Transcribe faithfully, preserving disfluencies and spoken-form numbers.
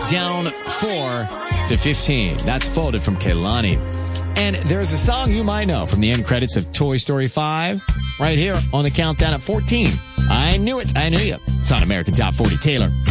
down four to fifteen. That's Folded from Kehlani. And there's a song you might know from the end credits of Toy Story five right here on the countdown at fourteen. I knew it. I knew you. It's on American Top forty. Taylor.